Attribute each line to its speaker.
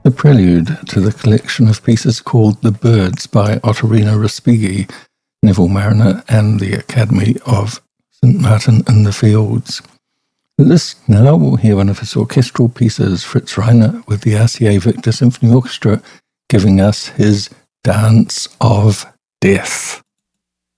Speaker 1: the prelude to the collection of pieces called The Birds by Ottorino Respighi, Neville Mariner, and the Academy of St. Martin in the Fields. This now we'll hear one of his orchestral pieces, Fritz Reiner, with the RCA Victor Symphony Orchestra, giving us his Dance of Death.